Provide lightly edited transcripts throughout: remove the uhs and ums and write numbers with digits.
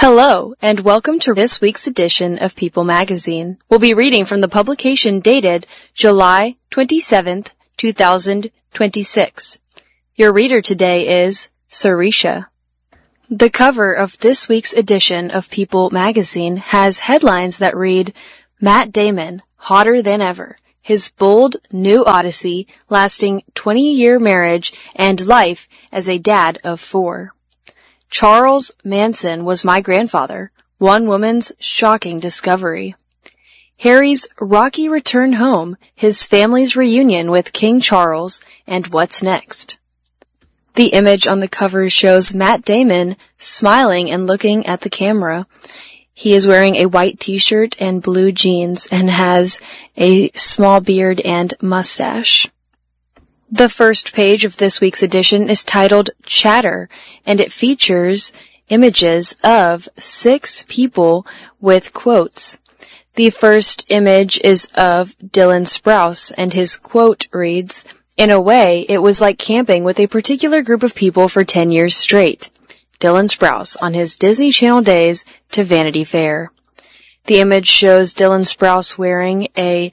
Hello, and welcome to this week's edition of People Magazine. We'll be reading from the publication dated July 27th, 2026. Your reader today is Sarisha. The cover of this week's edition of People Magazine has headlines that read, Matt Damon, hotter than ever. His bold new odyssey lasting 20-year marriage and life as a dad of 4. Charles Manson was my grandfather. One woman's shocking discovery. Harry's rocky return home, his family's reunion with King Charles, and what's next. The image on the cover shows Matt Damon smiling and looking at the camera. He is wearing a white t-shirt and blue jeans and has a small beard and mustache. The first page of this week's edition is titled Chatter, and it features images of 6 people with quotes. The first image is of Dylan Sprouse, and his quote reads, "In a way, it was like camping with a particular group of people for 10 years straight." Dylan Sprouse on his Disney Channel days to Vanity Fair. The image shows Dylan Sprouse wearing a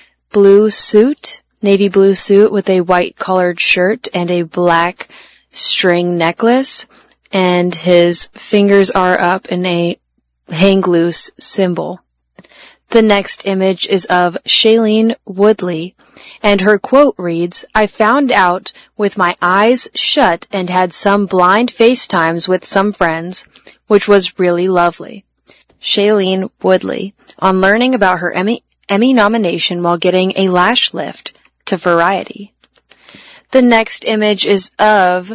navy blue suit with a white collared shirt and a black string necklace, and his fingers are up in a hang loose symbol. The next image is of Shailene Woodley, and her quote reads, "I found out with my eyes shut and had some blind FaceTimes with some friends, which was really lovely." Shailene Woodley, on learning about her Emmy nomination while getting a lash lift to Variety. The next image is of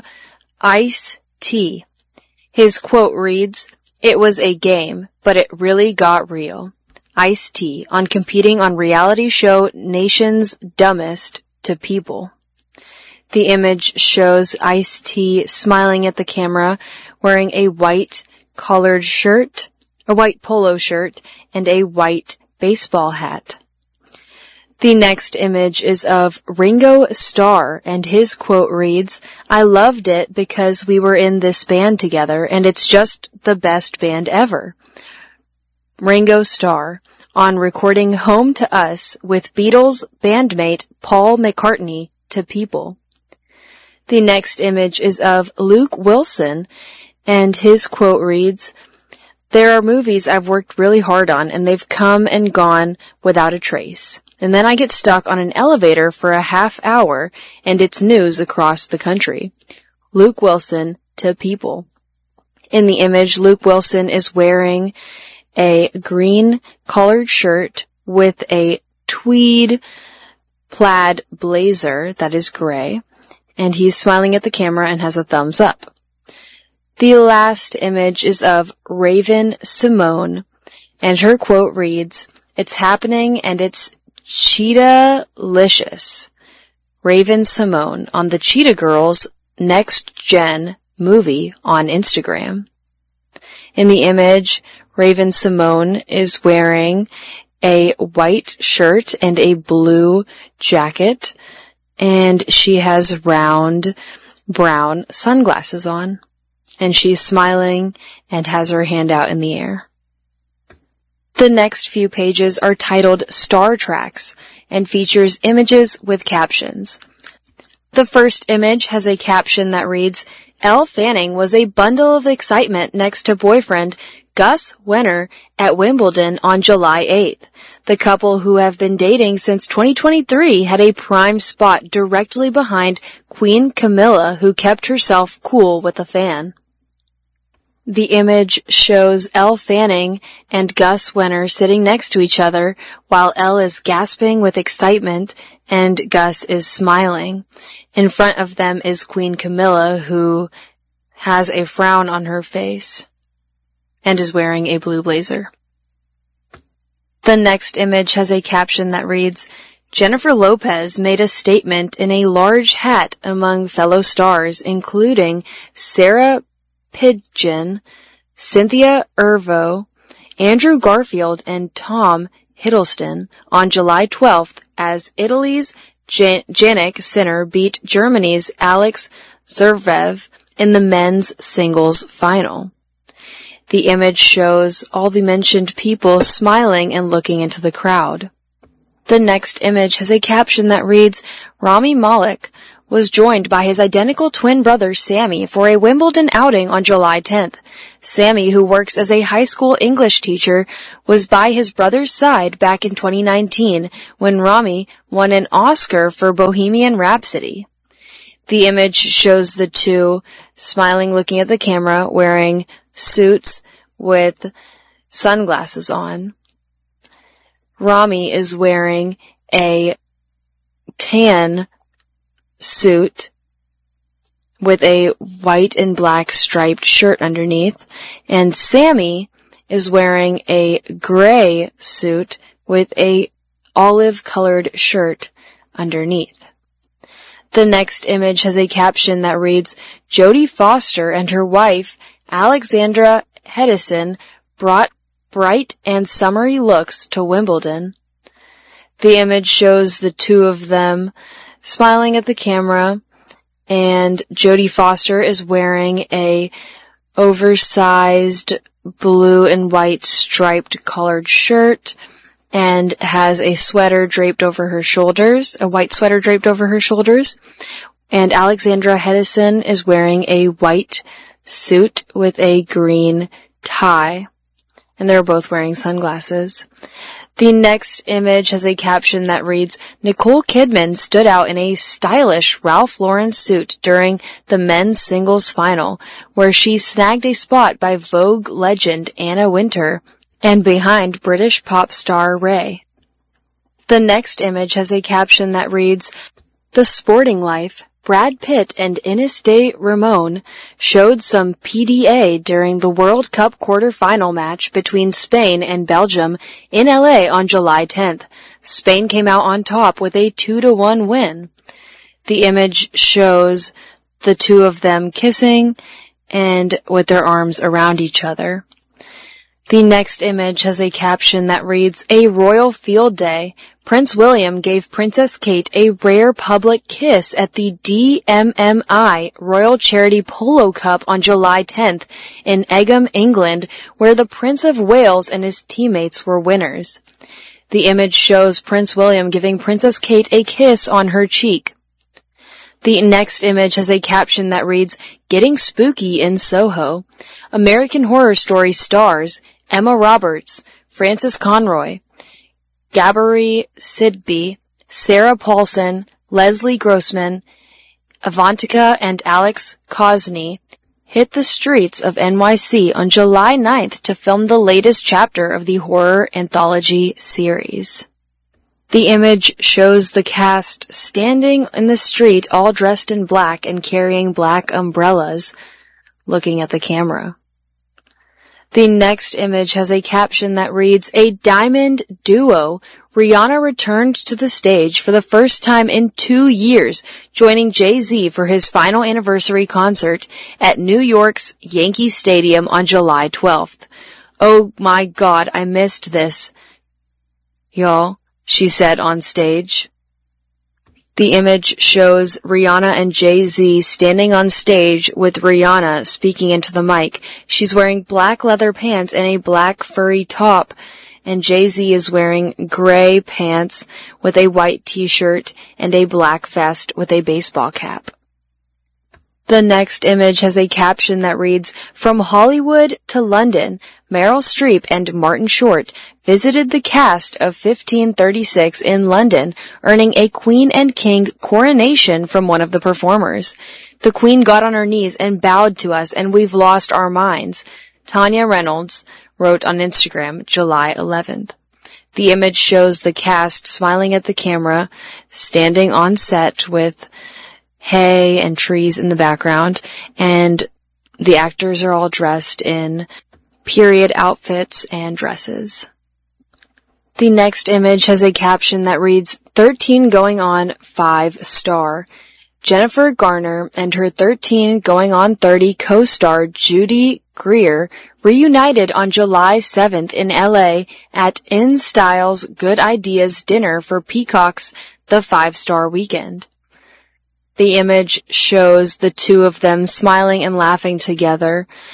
Ice-T. His quote reads, "It was a game, but it really got real." Ice-T on competing on reality show Nation's Dumbest to People. The image shows Ice-T smiling at the camera, wearing a white collared shirt, a white polo shirt, and a white baseball hat. The next image is of Ringo Starr, and his quote reads, "I loved it because we were in this band together, and it's just the best band ever." Ringo Starr, on recording Home to Us with Beatles bandmate Paul McCartney to People. The next image is of Luke Wilson, and his quote reads, "There are movies I've worked really hard on, and they've come and gone without a trace. And then I get stuck on an elevator for a half hour, and it's news across the country." Luke Wilson to People. In the image, Luke Wilson is wearing a green collared shirt with a tweed plaid blazer that is gray, and he's smiling at the camera and has a thumbs up. The last image is of Raven-Symoné, and her quote reads, "It's happening and it's Cheetah-licious." Raven-Symoné on the Cheetah Girls Next Gen movie on Instagram. In the image, Raven-Symoné is wearing a white shirt and a blue jacket, and she has round brown sunglasses on, and she's smiling and has her hand out in the air. The next few pages are titled Star Tracks and features images with captions. The first image has a caption that reads, "Elle Fanning was a bundle of excitement next to boyfriend Gus Wenner at Wimbledon on July 8th. The couple, who have been dating since 2023, had a prime spot directly behind Queen Camilla, who kept herself cool with a fan." The image shows Elle Fanning and Gus Wenner sitting next to each other while Elle is gasping with excitement and Gus is smiling. In front of them is Queen Camilla, who has a frown on her face and is wearing a blue blazer. The next image has a caption that reads, "Jennifer Lopez made a statement in a large hat among fellow stars, including Sarah Pidgeon, Cynthia Erivo, Andrew Garfield, and Tom Hiddleston on July 12th as Italy's Jannik Sinner beat Germany's Alex Zverev in the men's singles final. The image shows all the mentioned people smiling and looking into the crowd. The next image has a caption that reads, Rami Malek was joined by his identical twin brother Sammy for a Wimbledon outing on July 10th. Sammy, who works as a high school English teacher, was by his brother's side back in 2019 when Rami won an Oscar for Bohemian Rhapsody. The image shows the two smiling, looking at the camera, wearing suits with sunglasses on. Rami is wearing a tan suit with a white and black striped shirt underneath, and Sammy is wearing a gray suit with a olive-colored shirt underneath. The next image has a caption that reads, Jodie Foster and her wife, Alexandra Hedison, brought bright and summery looks to Wimbledon. The image shows the two of them smiling at the camera, and Jodie Foster is wearing a oversized blue and white striped collared shirt and has a sweater draped over her shoulders, a white sweater draped over her shoulders. And Alexandra Hedison is wearing a white suit with a green tie. And they're both wearing sunglasses. The next image has a caption that reads, Nicole Kidman stood out in a stylish Ralph Lauren suit during the men's singles final, where she snagged a spot by Vogue legend Anna Wintour and behind British pop star Ray. The next image has a caption that reads, The Sporting Life. Brad Pitt and Ines de Ramon showed some PDA during the World Cup quarter-final match between Spain and Belgium in LA on July 10th. Spain came out on top with a 2-1 win. The image shows the two of them kissing and with their arms around each other. The next image has a caption that reads, A royal field day. Prince William gave Princess Kate a rare public kiss at the DMMI Royal Charity Polo Cup on July 10th in Egham, England, where the Prince of Wales and his teammates were winners. The image shows Prince William giving Princess Kate a kiss on her cheek. The next image has a caption that reads, Getting Spooky in Soho. American Horror Story stars Emma Roberts, Frances Conroy, Gabri Sidby, Sarah Paulson, Leslie Grossman, Avantika and Alex Cosney hit the streets of NYC on July 9th to film the latest chapter of the horror anthology series. The image shows the cast standing in the street all dressed in black and carrying black umbrellas, looking at the camera. The next image has a caption that reads, A diamond duo. Rihanna returned to the stage for the first time in 2 years, joining Jay-Z for his final anniversary concert at New York's Yankee Stadium on July 12th. Oh my God, I missed this, y'all, she said on stage. The image shows Rihanna and Jay-Z standing on stage with Rihanna speaking into the mic. She's wearing black leather pants and a black furry top, and Jay-Z is wearing gray pants with a white t-shirt and a black vest with a baseball cap. The next image has a caption that reads, From Hollywood to London, Meryl Streep and Martin Short visited the cast of 1536 in London, earning a Queen and King coronation from one of the performers. The Queen got on her knees and bowed to us, and we've lost our minds, Tanya Reynolds wrote on Instagram July 11th. The image shows the cast smiling at the camera, standing on set with hay and trees in the background, and the actors are all dressed in period outfits and dresses. The next image has a caption that reads, 13 going on 5 star. Jennifer Garner and her 13 going on 30 co-star Judy Greer reunited on July 7th in LA at In Style's Good Ideas dinner for Peacock's The 5-Star Weekend. The image shows the two of them smiling and laughing together.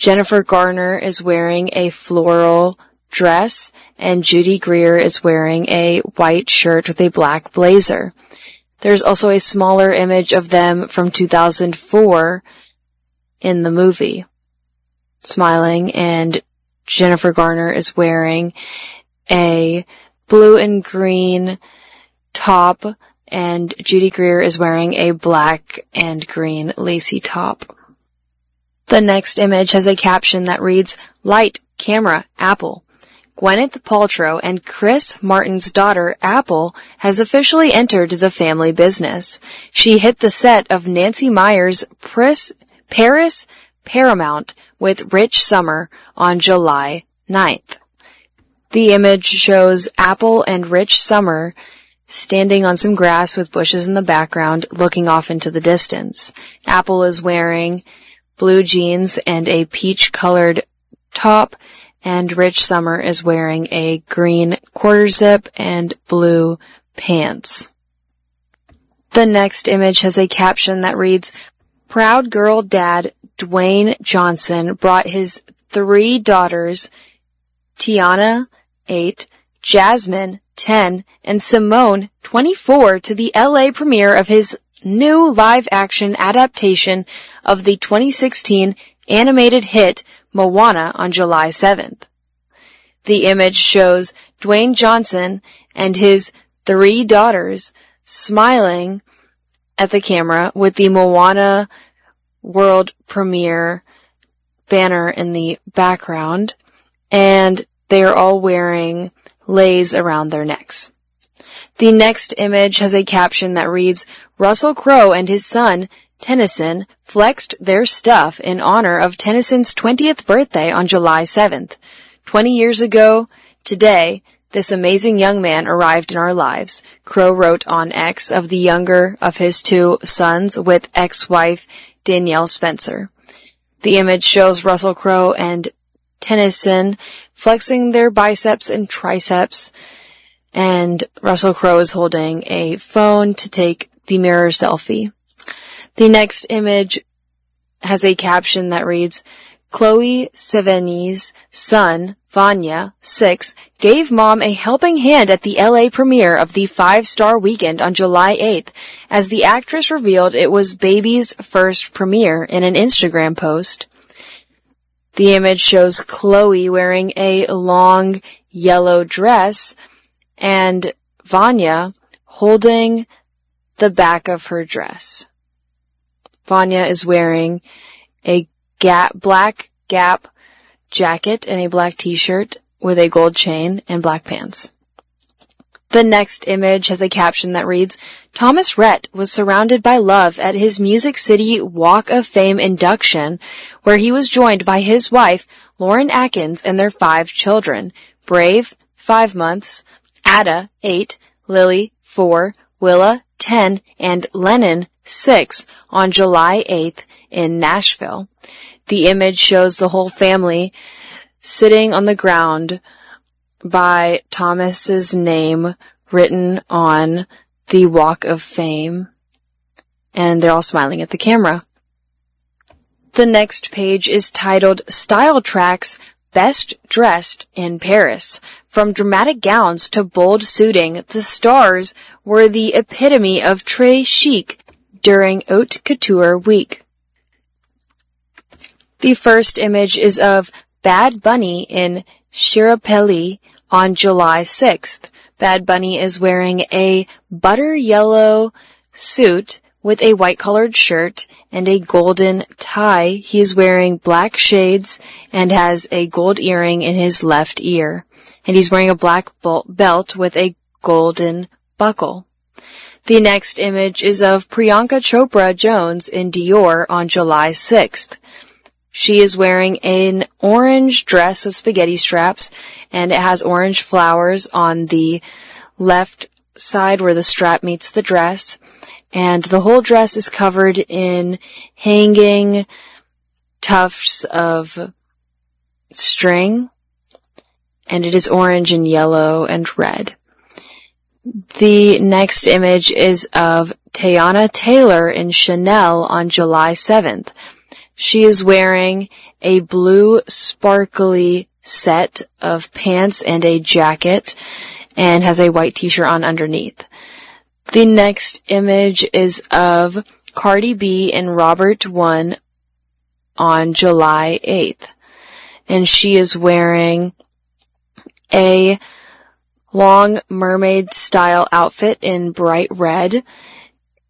Jennifer Garner is wearing a floral dress, and Judy Greer is wearing a white shirt with a black blazer. There's also a smaller image of them from 2004 in the movie, smiling, and Jennifer Garner is wearing a blue and green top, and Judy Greer is wearing a black and green lacy top. The next image has a caption that reads, "Light, camera, Apple." Gwyneth Paltrow and Chris Martin's daughter, Apple, has officially entered the family business. She hit the set of Nancy Meyers' Paris Paramount with Rich Sommer on July 9th. The image shows Apple and Rich Sommer standing on some grass with bushes in the background, looking off into the distance. Apple is wearing blue jeans and a peach-colored top, and Rich Sommer is wearing a green quarter zip and blue pants. The next image has a caption that reads, "Proud girl dad Dwayne Johnson brought his 3 daughters, Tiana, 8, Jasmine, 10, and Simone, 24, to the LA premiere of his new live-action adaptation of the 2016 animated hit Moana on July 7th. The image shows Dwayne Johnson and his 3 daughters smiling at the camera with the Moana world premiere banner in the background, and they are all wearing leis around their necks. The next image has a caption that reads, "Russell Crowe and his son, Tennyson, flexed their stuff in honor of Tennyson's 20th birthday on July 7th. 20 years ago today, this amazing young man arrived in our lives," Crowe wrote on X of the younger of his 2 sons with ex-wife Danielle Spencer. The image shows Russell Crowe and Tennyson flexing their biceps and triceps, and Russell Crowe is holding a phone to take the mirror selfie. The next image has a caption that reads, "Chloe Sevigny's son, Vanya, 6, gave mom a helping hand at the LA premiere of the 5-star Weekend on July 8th, as the actress revealed it was baby's first premiere in an Instagram post." The image shows Chloe wearing a long yellow dress and Vanya holding the back of her dress. Vanya is wearing a black Gap jacket and a black t-shirt with a gold chain and black pants. The next image has a caption that reads, "Thomas Rhett was surrounded by love at his Music City Walk of Fame induction, where he was joined by his wife, Lauren Atkins, and their 5 children, Brave, 5 months, Ada, 8, Lily, 4, Willa, 10, and Lennon, 6, on July 8th in Nashville." The image shows the whole family sitting on the ground by Thomas's name written on the Walk of Fame, and they're all smiling at the camera. The next page is titled Style Tracks Best Dressed in Paris. From dramatic gowns to bold suiting, the stars were the epitome of très chic during Haute Couture Week. The first image is of Bad Bunny in Chirapelli on July 6th. Bad Bunny is wearing a butter yellow suit with a white-collared shirt and a golden tie. He's wearing black shades and has a gold earring in his left ear. And he's wearing a black belt with a golden buckle. The next image is of Priyanka Chopra Jones in Dior on July 6th. She is wearing an orange dress with spaghetti straps, and it has orange flowers on the left side where the strap meets the dress, and the whole dress is covered in hanging tufts of string, and it is orange and yellow and red. The next image is of Teyana Taylor in Chanel on July 7th. She is wearing a blue sparkly set of pants and a jacket, and has a white t-shirt on underneath. The next image is of Cardi B and Robert One on July 8th. And she is wearing a long mermaid style outfit in bright red,